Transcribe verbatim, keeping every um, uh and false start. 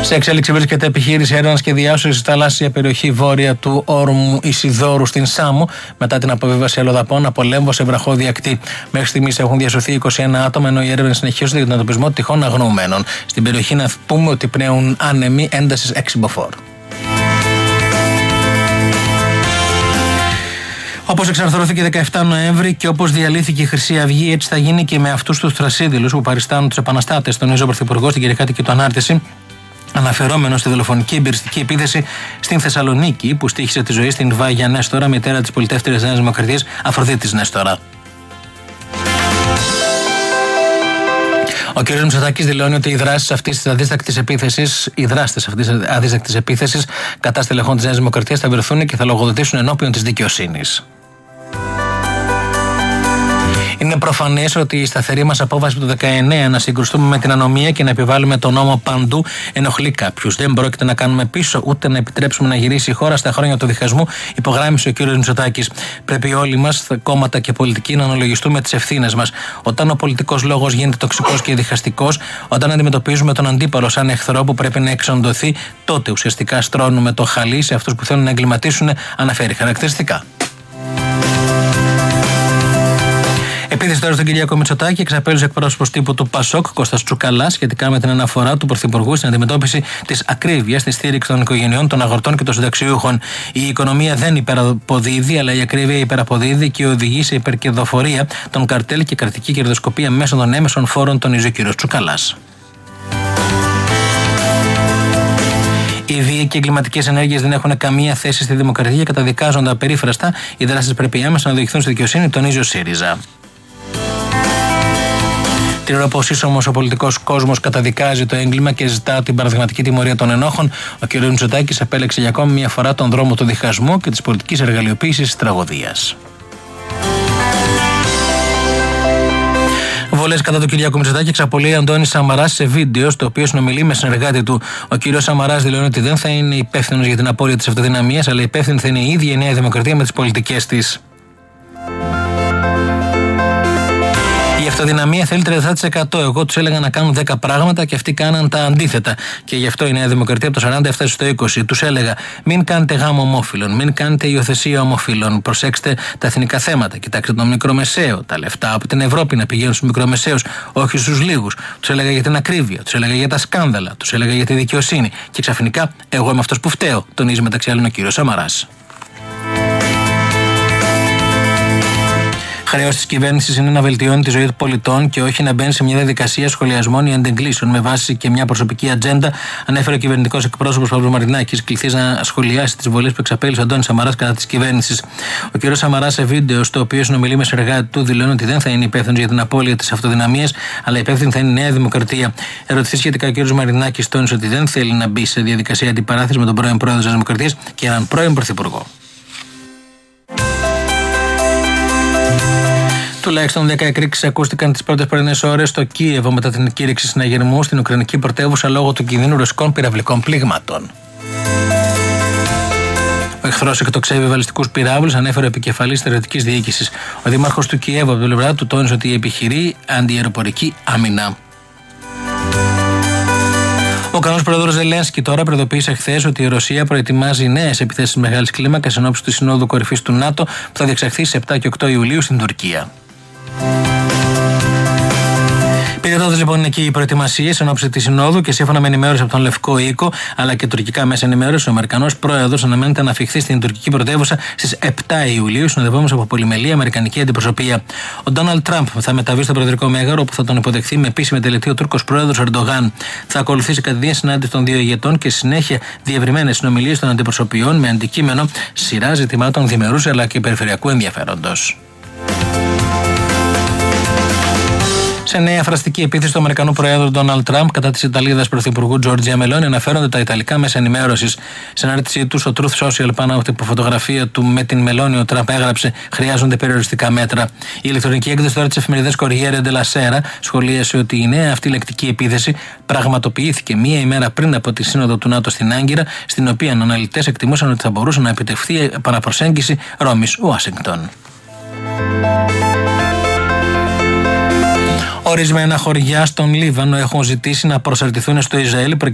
Σε εξέλιξη βρίσκεται επιχείρηση έρευνας και διάσωσης στη θαλάσσια περιοχή βόρεια του όρμου Ισιδώρου στην Σάμο, μετά την αποβίβαση αλλοδαπών από λέμβο σε βραχώδη ακτή. Μέχρι στιγμής έχουν διασωθεί είκοσι ένα άτομα, ενώ οι έρευνες συνεχίζονται για τον εντοπισμό τυχόν αγνοωμένων. Στην περιοχή να πούμε ότι πνέουν άνεμοι έντασης έξι μποφόρ. Όπως εξαρθρώθηκε δεκαεφτά Νοέμβρη και όπως διαλύθηκε η Χρυσή Αυγή, έτσι θα γίνει και με αυτούς τους θρασίδηλους που παριστάνουν τους επαναστάτες, τονίζει ο Πρωθυπουργός στην Κυριακάτικη του Ανάρτηση, αναφερόμενο στη δολοφονική εμπειριστική επίθεση στην Θεσσαλονίκη που στοίχησε τη ζωή στην Βάγια Νέστορα, μητέρα της πολιτεύτερης Νέας Δημοκρατίας Αφροδίτης Νέστορα. Ο κ. Μητσοτάκης δηλώνει ότι οι δράσεις αυτής της αδίστακτης επίθεσης, οι δράστες αυτής της αδίστακτης επίθεσης κατά στελεχών της Νέας Δημοκρατίας θα βρεθούν και θα λογοδοτήσουν ενώπιον της δικαιοσύνης. Είναι προφανές ότι η σταθερή μας απόφαση του δεκαεννέα να συγκρουστούμε με την ανομία και να επιβάλλουμε τον νόμο παντού ενοχλεί κάποιους. Δεν πρόκειται να κάνουμε πίσω ούτε να επιτρέψουμε να γυρίσει η χώρα στα χρόνια του διχασμού, υπογράμμισε ο κ. Μητσοτάκης. Πρέπει όλοι μας, κόμματα και πολιτικοί, να αναλογιστούμε τις ευθύνες μας. Όταν ο πολιτικός λόγος γίνεται τοξικός και διχαστικός, όταν αντιμετωπίζουμε τον αντίπαλο σαν εχθρό που πρέπει να εξοντωθεί, τότε ουσιαστικά στρώνουμε το χαλί σε αυτούς που θέλουν να εγκληματίσουν, αναφέρει χαρακτηριστικά. Επίθεση τώρα στον Κυριάκο Μητσοτάκη εξαπέλυσε εκπρόσωπος τύπου του Πασόκ, Κώστας Τσουκαλάς, σχετικά με την αναφορά του Πρωθυπουργού στην αντιμετώπιση της ακρίβειας στη στήριξη των οικογενειών, των αγροτών και των συνταξιούχων. Η οικονομία δεν υπεραποδίδει, αλλά η ακρίβεια υπεραποδίδει και οδηγεί σε υπερκερδοφορία των καρτέλ και κρατική κερδοσκοπία μέσω των έμεσων φόρων, τονίζει ο κ. Τσουκαλάς. Οι βίαιοι και εγκληματικές ενέργειες δεν έχουν καμία θέση στη δημοκρατία και καταδικάζονται απερίφραστα. Οι δράσεις πρέπει άμεσα να οδηγηθούν στη δικαιοσύνη, τονίζει ο ΣΥΡΙΖΑ. Την ώρα πως ίσως ο πολιτικός κόσμος καταδικάζει το έγκλημα και ζητά την παραδειγματική τιμωρία των ενόχων, ο κ. Μητσοτάκης επέλεξε για ακόμη μια φορά τον δρόμο του διχασμού και της πολιτικής εργαλειοποίησης της τραγωδίας. Βολές κατά του Κυριάκου Μητσοτάκη εξαπολύει Αντώνης Σαμαράς σε βίντεο, στο οποίο συνομιλεί με συνεργάτη του. Ο κ. Σαμαράς δηλώνει ότι δεν θα είναι υπεύθυνος για την απώλεια της αυτοδυναμίας, αλλά υπεύθυνη θα είναι η ίδια η Νέα Δημοκρατία με τις πολιτικές της. Η αυτοδυναμία θέλει τριάντα τοις εκατό. Εγώ τους έλεγα να κάνουν δέκα πράγματα και αυτοί κάναν τα αντίθετα. Και γι' αυτό η Νέα Δημοκρατία από το σαράντα έφτασε στο είκοσι. Τους έλεγα: μην κάνετε γάμο ομόφυλων, μην κάνετε υιοθεσία ομόφυλων. Προσέξτε τα εθνικά θέματα. Κοιτάξτε τον μικρομεσαίο. Τα λεφτά από την Ευρώπη να πηγαίνουν στους μικρομεσαίους, όχι στους λίγους. Τους έλεγα για την ακρίβεια, τους έλεγα για τα σκάνδαλα, τους έλεγα για τη δικαιοσύνη. Και ξαφνικά εγώ είμαι αυτός που φταίω, τονίζει μεταξύ άλλων ο κ. Σαμαράς. Χρέος της κυβέρνησης είναι να βελτιώνει τη ζωή των πολιτών και όχι να μπαίνει σε μια διαδικασία σχολιασμών ή αντεγκλήσεων με βάση και μια προσωπική ατζέντα, ανέφερε ο κυβερνητικός εκπρόσωπος Παύλος Μαρινάκης, κληθής να σχολιάσει τις βολές που εξαπέλυσε ο Αντώνης Σαμαράς κατά της κυβέρνησης. Ο κ. Σαμαράς, σε βίντεο στο οποίο συνομιλεί με συνεργάτη του, δηλώνει ότι δεν θα είναι υπεύθυνος για την απώλεια της αυτοδυναμίας, αλλά υπεύθυνη θα είναι η Νέα Δημοκρατία. Ερωτηθεί σχετικά, ο κ. Μαρινάκης τόνισε ότι δεν θέλει να μπει σε διαδικασία αντιπαράθεση με τον πρώην πρόεδρο της Δημοκρατίας και έναν πρώην πρωθυπουργό. Τουλάχιστον δέκα εκρήξεις ακούστηκαν τις πρώτες πρωινές ώρες στο Κίεβο μετά την κήρυξη συναγερμού στην Ουκρανική πρωτεύουσα λόγω του κινδύνου ρωσικών πυραυλικών πλήγματων. Ο εχθρός εκτοξεύει βαλιστικούς πυράβλους, ανέφερε ο επικεφαλής στρατιωτικής διοίκησης. Ο δήμαρχος του Κιέβου από την πλευρά του τόνισε ότι επιχειρεί αντιαεροπορική άμυνα. Ο Ουκρανός πρόεδρος Ζελένσκι τώρα προειδοποίησε χθες ότι η Ρωσία προετοιμάζει νέες επιθέσεις μεγάλης κλίμακας εν ώψη του Συνόδου Κορυφής του ΝΑΤΟ που θα διεξαχθεί στις επτά και οκτώ Ιουλίου στην Τουρκία. Πυρετώδες λοιπόν είναι εκεί οι προετοιμασίες εν ώψη της Συνόδου και σύμφωνα με ενημέρωση από τον Λευκό Οίκο αλλά και τουρκικά μέσα ενημέρωση, ο Αμερικανός πρόεδρος αναμένεται να αφιχθεί στην τουρκική πρωτεύουσα στις επτά Ιουλίου, συνοδευόμενος από πολυμελή αμερικανική αντιπροσωπεία. Ο Ντόναλντ Τραμπ θα μεταβεί στο προεδρικό μέγαρο, όπου θα τον υποδεχθεί με επίσημη τελετή ο Τούρκος πρόεδρος Ερντογάν. Θα ακολουθήσει κατηδίαν συνάντηση των δύο ηγετών και συνέχεια διευρυμένες συνομιλίες των αντιπροσωπιών με αντικείμενο σειρά ζητημάτων διμερούς αλλά και περιφερειακού ενδιαφέροντος. Σε νέα φραστική επίθεση του Αμερικανού Προέδρου Ντόναλντ Τραμπ κατά της Ιταλίδας Πρωθυπουργού Τζόρτζια Μελόνι αναφέρονται τα ιταλικά μέσα ενημέρωσης. Σε ανάρτησή του στο Truth Social πάνω από την φωτογραφία του με την Μελόνι, ο Τραμπ έγραψε: χρειάζονται περιοριστικά μέτρα. Η ηλεκτρονική έκδοση τώρα της εφημερίδας Corriere della Sera σχολίασε ότι η νέα αυτή λεκτική επίθεση πραγματοποιήθηκε μία ημέρα πριν από τη Σύνοδο του ΝΑΤΟ στην Άγκυρα, στην οποία αναλυτές εκτιμούσαν ότι θα μπορούσε να επιτευχθεί επαναπροσέγγιση Ρώμης-Ουάσιγκτον. Ορισμένα χωριά στον Λίβανο έχουν ζητήσει να προσαρτηθούν στο Ισραήλ